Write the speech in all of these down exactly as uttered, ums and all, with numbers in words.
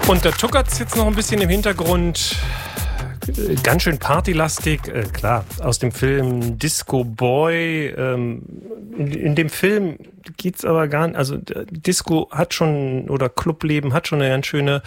Und da tuckert's jetzt noch ein bisschen im Hintergrund. Ganz schön partylastig, äh, klar, aus dem Film Disco Boy. Ähm, in, in dem Film geht's aber gar nicht, also Disco hat schon, oder Clubleben hat schon eine ganz schöne,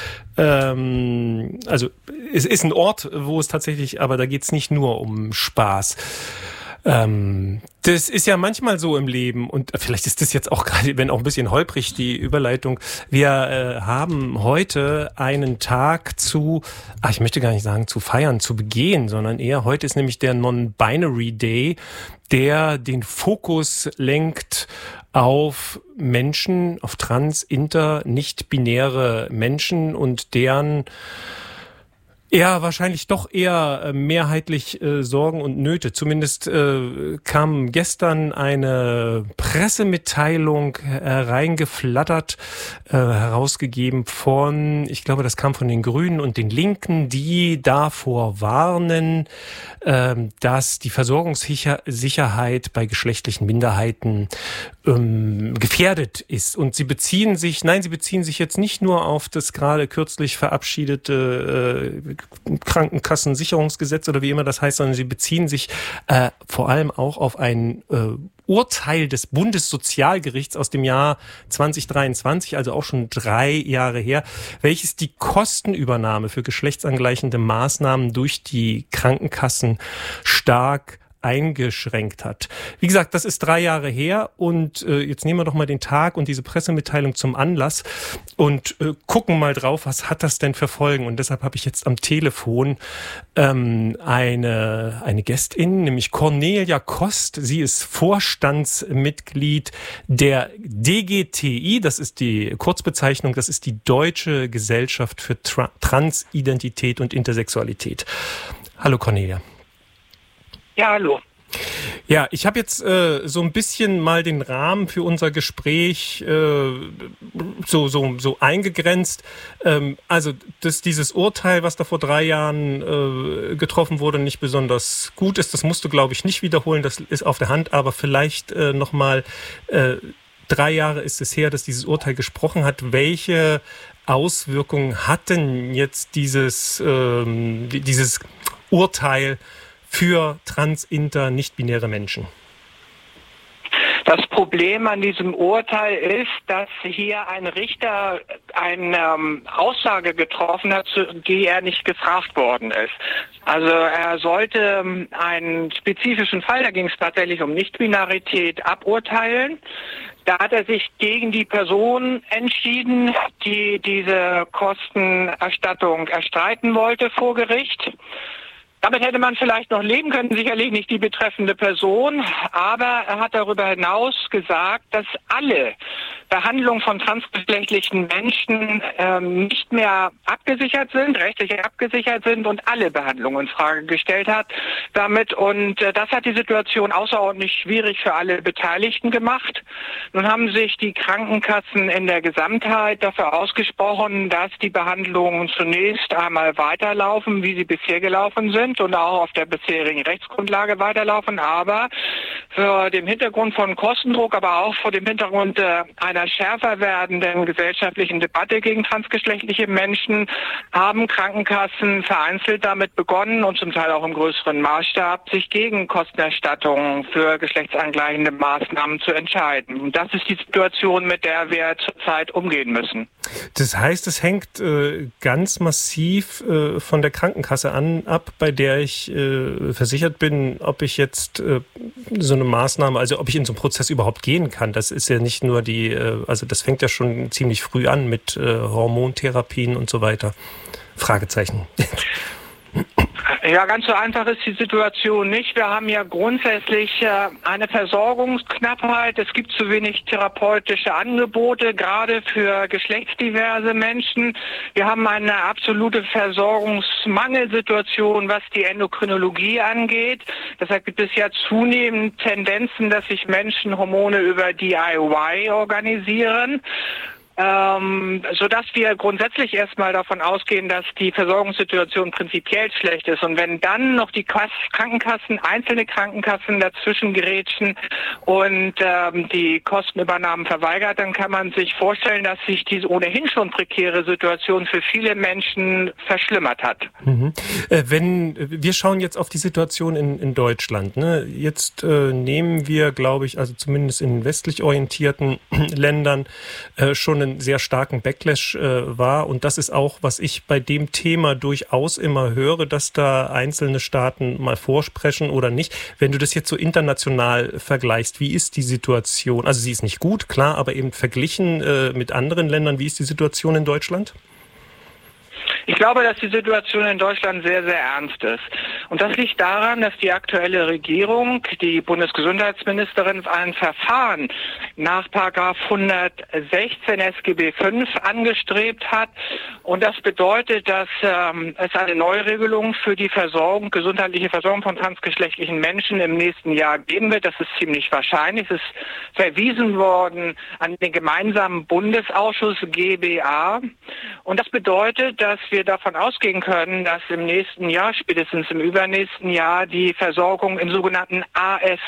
ähm, also es ist ein Ort, wo es tatsächlich, aber da geht's nicht nur um Spaß. Ähm, das ist ja manchmal so im Leben und vielleicht ist das jetzt auch gerade, wenn auch ein bisschen holprig die Überleitung. Wir äh, haben heute einen Tag zu, ach, ich möchte gar nicht sagen zu feiern, zu begehen, sondern eher heute ist nämlich der Non-Binary Day, der den Fokus lenkt auf Menschen, auf trans, inter, nicht-binäre Menschen und deren ja, wahrscheinlich doch eher äh, mehrheitlich äh, Sorgen und Nöte. Zumindest äh, kam gestern eine Pressemitteilung hereingeflattert, äh, herausgegeben von, ich glaube, das kam von den Grünen und den Linken, die davor warnen, äh, dass die Versorgungssicherheit bei geschlechtlichen Minderheiten ähm, gefährdet ist. Und sie beziehen sich, nein, sie beziehen sich jetzt nicht nur auf das gerade kürzlich verabschiedete äh, Krankenkassensicherungsgesetz oder wie immer das heißt, sondern sie beziehen sich äh, vor allem auch auf ein äh, Urteil des Bundessozialgerichts aus dem Jahr zwanzig dreiundzwanzig, also auch schon drei Jahre her, welches die Kostenübernahme für geschlechtsangleichende Maßnahmen durch die Krankenkassen stark eingeschränkt hat. Wie gesagt, das ist drei Jahre her und äh, jetzt nehmen wir doch mal den Tag und diese Pressemitteilung zum Anlass und äh, gucken mal drauf, was hat das denn für Folgen? Und deshalb habe ich jetzt am Telefon ähm, eine, eine Gästin, nämlich Cornelia Kost. Sie ist Vorstandsmitglied der D G T I, das ist die Kurzbezeichnung, das ist die Deutsche Gesellschaft für Tra- Transidentität und Intersexualität. Hallo Cornelia. Ja, hallo. Ja, ich habe jetzt äh, so ein bisschen mal den Rahmen für unser Gespräch äh, so so so eingegrenzt. Ähm, also dass dieses Urteil, was da vor drei Jahren äh, getroffen wurde, nicht besonders gut ist, das musst du, glaube ich, nicht wiederholen. Das ist auf der Hand. Aber vielleicht äh, noch mal äh, drei Jahre ist es her, dass dieses Urteil gesprochen hat. Welche Auswirkungen hat denn jetzt dieses ähm, dieses Urteil für trans, inter, nicht-binäre Menschen? Das Problem an diesem Urteil ist, dass hier ein Richter eine ähm, Aussage getroffen hat, zu die er nicht gefragt worden ist. Also er sollte ähm, einen spezifischen Fall, da ging es tatsächlich um Nichtbinarität, aburteilen. Da hat er sich gegen die Person entschieden, die diese Kostenerstattung erstreiten wollte vor Gericht. Damit hätte man vielleicht noch leben können, sicherlich nicht die betreffende Person, aber er hat darüber hinaus gesagt, dass alle Behandlung von transgeschlechtlichen Menschen ähm, nicht mehr abgesichert sind, rechtlich abgesichert sind und alle Behandlungen in Frage gestellt hat damit. Und äh, das hat die Situation außerordentlich schwierig für alle Beteiligten gemacht. Nun haben sich die Krankenkassen in der Gesamtheit dafür ausgesprochen, dass die Behandlungen zunächst einmal weiterlaufen, wie sie bisher gelaufen sind und auch auf der bisherigen Rechtsgrundlage weiterlaufen. Aber vor dem Hintergrund von Kostendruck, aber auch vor dem Hintergrund äh, einer schärfer werdenden gesellschaftlichen Debatte gegen transgeschlechtliche Menschen haben Krankenkassen vereinzelt damit begonnen und zum Teil auch im größeren Maßstab, sich gegen Kostenerstattungen für geschlechtsangleichende Maßnahmen zu entscheiden. Und das ist die Situation, mit der wir zurzeit umgehen müssen. Das heißt, es hängt äh, ganz massiv äh, von der Krankenkasse an, ab, bei der ich äh, versichert bin, ob ich jetzt äh, so eine Maßnahme, also ob ich in so einen Prozess überhaupt gehen kann. Das ist ja nicht nur die, äh, also das fängt ja schon ziemlich früh an mit äh, Hormontherapien und so weiter. Fragezeichen. Ja, ganz so einfach ist die Situation nicht. Wir haben ja grundsätzlich äh, eine Versorgungsknappheit. Es gibt zu wenig therapeutische Angebote, gerade für geschlechtsdiverse Menschen. Wir haben eine absolute Versorgungsmangelsituation, was die Endokrinologie angeht. Deshalb gibt es ja zunehmend Tendenzen, dass sich Menschen Hormone über D I Y organisieren. Ähm, sodass wir grundsätzlich erstmal davon ausgehen, dass die Versorgungssituation prinzipiell schlecht ist. Und wenn dann noch die Kass- Krankenkassen, einzelne Krankenkassen dazwischen gerätschen und ähm, die Kostenübernahmen verweigert, dann kann man sich vorstellen, dass sich diese ohnehin schon prekäre Situation für viele Menschen verschlimmert hat. Mhm. Äh, wenn wir schauen jetzt auf die Situation in, in Deutschland, ne? Jetzt äh, nehmen wir, glaube ich, also zumindest in westlich orientierten Ländern äh, schon einen sehr starken Backlash äh, war. Und das ist auch, was ich bei dem Thema durchaus immer höre, dass da einzelne Staaten mal vorsprechen oder nicht. Wenn du das jetzt so international vergleichst, wie ist die Situation? Also sie ist nicht gut, klar, aber eben verglichen äh, mit anderen Ländern, wie ist die Situation in Deutschland? Ich glaube, dass die Situation in Deutschland sehr, sehr ernst ist. Und das liegt daran, dass die aktuelle Regierung, die Bundesgesundheitsministerin, ein Verfahren nach Paragraph hundertsechzehn S G B fünf angestrebt hat. Und das bedeutet, dass ähm, es eine Neuregelung für die Versorgung, gesundheitliche Versorgung von transgeschlechtlichen Menschen im nächsten Jahr geben wird. Das ist ziemlich wahrscheinlich. Es ist verwiesen worden an den gemeinsamen Bundesausschuss G B A. Und das bedeutet, dass wir davon ausgehen können, dass im nächsten Jahr, spätestens im übernächsten Jahr, die Versorgung in sogenannten A S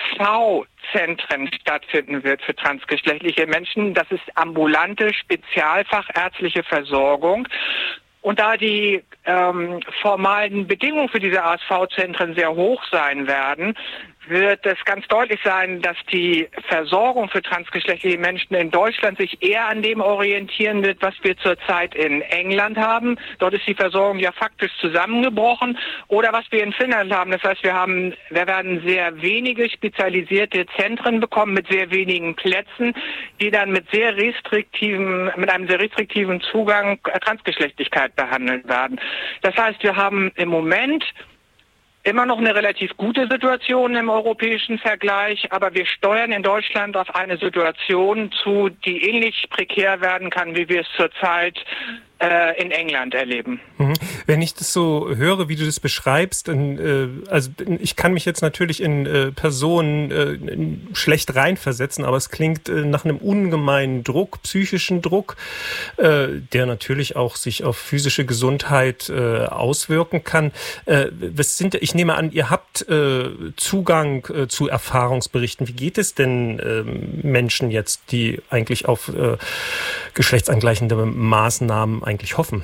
V-Zentren stattfinden wird für transgeschlechtliche Menschen. Das ist ambulante, spezialfachärztliche Versorgung. Und da die ähm, formalen Bedingungen für diese A S V-Zentren sehr hoch sein werden, wird es ganz deutlich sein, dass die Versorgung für transgeschlechtliche Menschen in Deutschland sich eher an dem orientieren wird, was wir zurzeit in England haben. Dort ist die Versorgung ja faktisch zusammengebrochen. Oder was wir in Finnland haben. Das heißt, wir haben, wir werden sehr wenige spezialisierte Zentren bekommen mit sehr wenigen Plätzen, die dann mit sehr restriktiven, mit einem sehr restriktiven Zugang Transgeschlechtlichkeit behandelt werden. Das heißt, wir haben im Moment immer noch eine relativ gute Situation im europäischen Vergleich, aber wir steuern in Deutschland auf eine Situation zu, die ähnlich prekär werden kann, wie wir es zurzeit äh, in England erleben. Mhm. Wenn ich das so höre, wie du das beschreibst, dann, äh, also ich kann mich jetzt natürlich in äh, Personen äh, schlecht reinversetzen, aber es klingt äh, nach einem ungemeinen Druck, psychischen Druck, äh, der natürlich auch sich auf physische Gesundheit äh, auswirken kann. Äh, was sind, ich nehme an, ihr habt äh, Zugang äh, zu Erfahrungsberichten. Wie geht es denn äh, Menschen jetzt, die eigentlich auf äh, geschlechtsangleichende Maßnahmen eigentlich hoffen?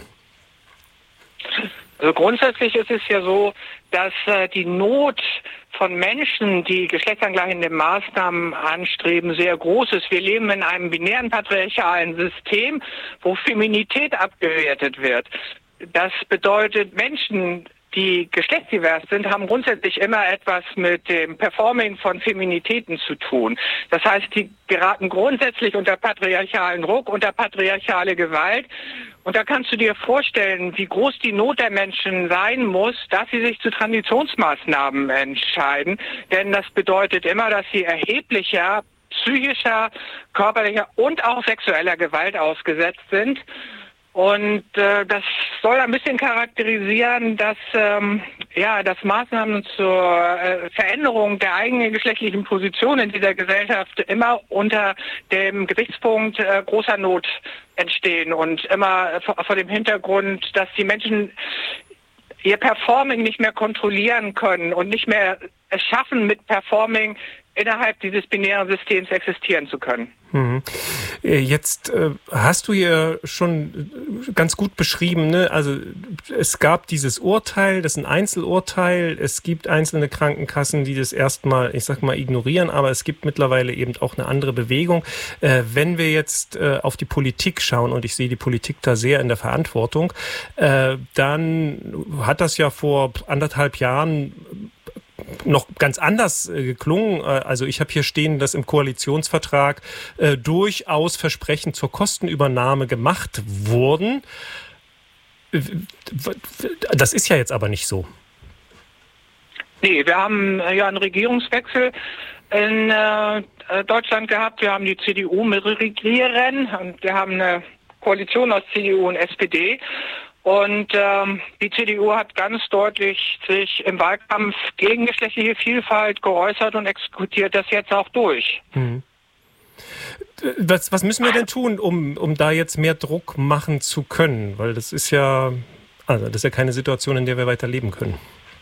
Also grundsätzlich ist es ja so, dass äh, die Not von Menschen, die geschlechtsangleichende Maßnahmen anstreben, sehr groß ist. Wir leben in einem binären patriarchalen System, wo Feminität abgewertet wird. Das bedeutet, Menschen, die geschlechtsdivers sind, haben grundsätzlich immer etwas mit dem Performing von Feminitäten zu tun. Das heißt, die geraten grundsätzlich unter patriarchalen Druck, unter patriarchale Gewalt. Und da kannst du dir vorstellen, wie groß die Not der Menschen sein muss, dass sie sich zu Transitionsmaßnahmen entscheiden. Denn das bedeutet immer, dass sie erheblicher psychischer, körperlicher und auch sexueller Gewalt ausgesetzt sind. Und äh, das soll ein bisschen charakterisieren, dass ähm, ja, dass Maßnahmen zur äh, Veränderung der eigenen geschlechtlichen Position in dieser Gesellschaft immer unter dem Gesichtspunkt äh, großer Not entstehen und immer vor, vor dem Hintergrund, dass die Menschen ihr Performing nicht mehr kontrollieren können und nicht mehr es schaffen, mit Performing innerhalb dieses binären Systems existieren zu können. Mhm. Jetzt äh, hast du ja schon ganz gut beschrieben, ne? Also es gab dieses Urteil, das ist ein Einzelurteil, es gibt einzelne Krankenkassen, die das erstmal, ich sag mal, ignorieren, aber es gibt mittlerweile eben auch eine andere Bewegung. Äh, wenn wir jetzt äh, auf die Politik schauen, und ich sehe die Politik da sehr in der Verantwortung, äh, dann hat das ja vor anderthalb Jahren noch ganz anders äh, geklungen. Also ich habe hier stehen, dass im Koalitionsvertrag äh, durchaus Versprechen zur Kostenübernahme gemacht wurden. Das ist ja jetzt aber nicht so. Nee, wir haben ja einen Regierungswechsel in äh, Deutschland gehabt. Wir haben die C D U regieren und wir haben eine Koalition aus C D U und S P D. Und ähm, die C D U hat ganz deutlich sich im Wahlkampf gegen geschlechtliche Vielfalt geäußert und exekutiert das jetzt auch durch. Mhm. Was, was müssen wir denn tun, um, um da jetzt mehr Druck machen zu können? Weil das ist ja, also das ist ja keine Situation, in der wir weiter leben können.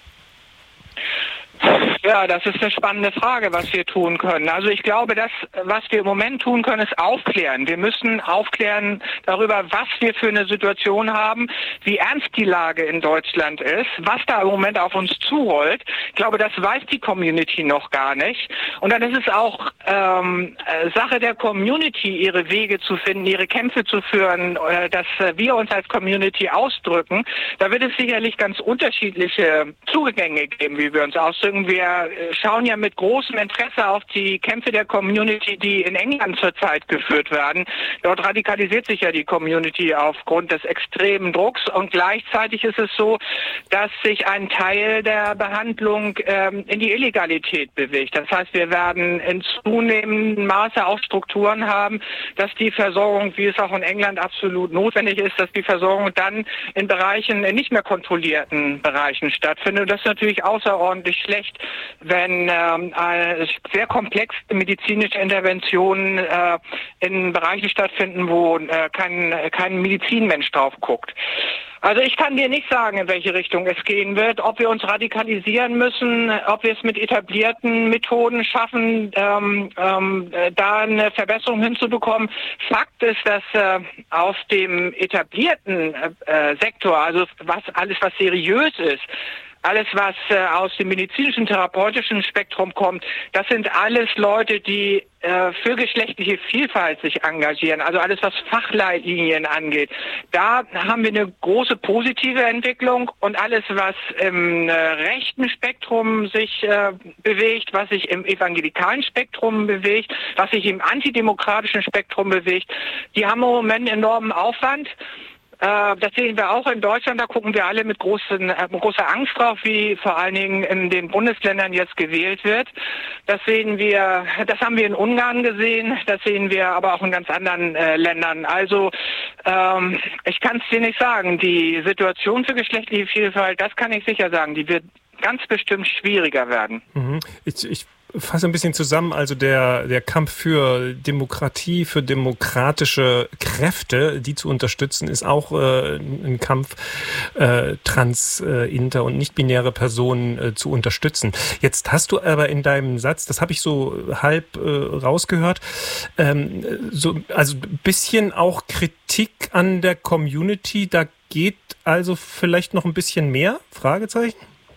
Ja, das ist eine spannende Frage, was wir tun können. Also ich glaube, das, was wir im Moment tun können, ist aufklären. Wir müssen aufklären darüber, was wir für eine Situation haben, wie ernst die Lage in Deutschland ist, was da im Moment auf uns zurollt. Ich glaube, das weiß die Community noch gar nicht. Und dann ist es auch ähm, Sache der Community, ihre Wege zu finden, ihre Kämpfe zu führen, äh, dass wir uns als Community ausdrücken. Da wird es sicherlich ganz unterschiedliche Zugänge geben, wie wir uns ausdrücken. Wir schauen ja mit großem Interesse auf die Kämpfe der Community, die in England zurzeit geführt werden. Dort radikalisiert sich ja die Community aufgrund des extremen Drucks und gleichzeitig ist es so, dass sich ein Teil der Behandlung ähm, in die Illegalität bewegt. Das heißt, wir werden in zunehmendem Maße auch Strukturen haben, dass die Versorgung, wie es auch in England absolut notwendig ist, dass die Versorgung dann in Bereichen, in nicht mehr kontrollierten Bereichen stattfindet. Und das ist natürlich außerordentlich schlecht, wenn ähm, äh, sehr komplexe medizinische Interventionen äh, in Bereichen stattfinden, wo äh, kein, kein Medizinmensch drauf guckt. Also ich kann dir nicht sagen, in welche Richtung es gehen wird, ob wir uns radikalisieren müssen, ob wir es mit etablierten Methoden schaffen, ähm, ähm, da eine Verbesserung hinzubekommen. Fakt ist, dass äh, aus dem etablierten äh, Sektor, also was alles, was seriös ist, alles, was äh, aus dem medizinischen, therapeutischen Spektrum kommt, das sind alles Leute, die äh, für geschlechtliche Vielfalt sich engagieren. Also alles, was Fachleitlinien angeht. Da haben wir eine große positive Entwicklung und alles, was im äh, rechten Spektrum sich äh, bewegt, was sich im evangelikalen Spektrum bewegt, was sich im antidemokratischen Spektrum bewegt, die haben im Moment enormen Aufwand. Das sehen wir auch in Deutschland, da gucken wir alle mit großen, äh, großer Angst drauf, wie vor allen Dingen in den Bundesländern jetzt gewählt wird. Das sehen wir, das haben wir in Ungarn gesehen, das sehen wir aber auch in ganz anderen äh, Ländern. Also ähm, ich kann es dir nicht sagen, die Situation für geschlechtliche Vielfalt, das kann ich sicher sagen, die wird ganz bestimmt schwieriger werden. Mhm. Ich, ich fasse ein bisschen zusammen, also der, der Kampf für Demokratie, für demokratische Kräfte, die zu unterstützen, ist auch äh, ein Kampf, äh, trans, äh, inter- und nicht-binäre Personen äh, zu unterstützen. Jetzt hast du aber in deinem Satz, das habe ich so halb äh, rausgehört, ähm, so, also ein bisschen auch Kritik an der Community, da geht also vielleicht noch ein bisschen mehr? Fragezeichen?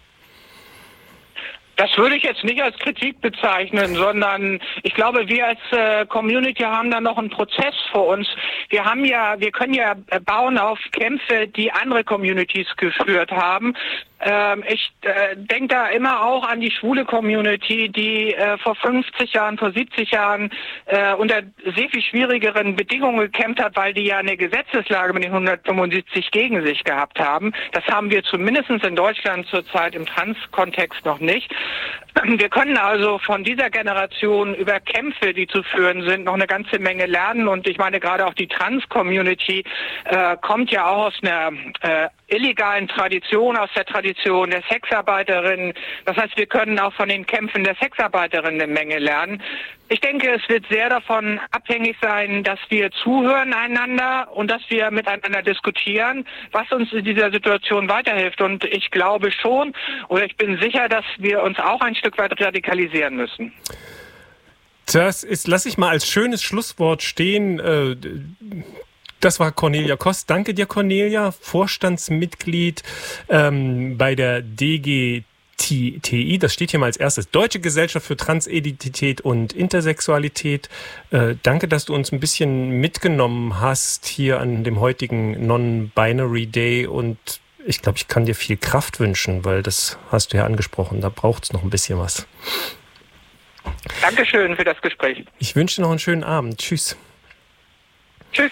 Das würde ich jetzt nicht als Kritik bezeichnen, sondern ich glaube, wir als äh, Community haben da noch einen Prozess vor uns. Wir haben ja, wir können ja bauen auf Kämpfe, die andere Communities geführt haben. Ähm, ich äh, denke da immer auch an die schwule Community, die äh, vor fünfzig Jahren, vor siebzig Jahren äh, unter sehr viel schwierigeren Bedingungen gekämpft hat, weil die ja eine Gesetzeslage mit den hundertfünfundsiebzig gegen sich gehabt haben. Das haben wir zumindest in Deutschland zurzeit im Trans-Kontext noch nicht. Wir können also von dieser Generation über Kämpfe, die zu führen sind, noch eine ganze Menge lernen. Und ich meine, gerade auch die Trans-Community äh, kommt ja auch aus einer äh, illegalen Tradition, aus der Tradition der Sexarbeiterinnen. Das heißt, wir können auch von den Kämpfen der Sexarbeiterinnen eine Menge lernen. Ich denke, es wird sehr davon abhängig sein, dass wir zuhören einander und dass wir miteinander diskutieren, was uns in dieser Situation weiterhilft. Und ich glaube schon, oder ich bin sicher, dass wir uns auch ein Stück weit radikalisieren müssen. Das ist, lass ich mal als schönes Schlusswort stehen. Das war Cornelia Kost. Danke dir, Cornelia, Vorstandsmitglied ähm, bei der D G T I, das steht hier mal als erstes, Deutsche Gesellschaft für Transidentität und Intersexualität. Äh, danke, dass du uns ein bisschen mitgenommen hast hier an dem heutigen Non-Binary Day und ich glaube, ich kann dir viel Kraft wünschen, weil das hast du ja angesprochen, da braucht es noch ein bisschen was. Dankeschön für das Gespräch. Ich wünsche dir noch einen schönen Abend. Tschüss. Tschüss.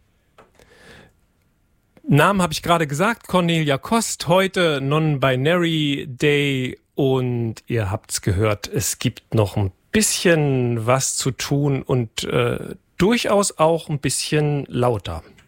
Namen habe ich gerade gesagt, Cornelia Kost, heute Non-Binary Day und ihr habt's gehört, es gibt noch ein bisschen was zu tun und äh, durchaus auch ein bisschen lauter.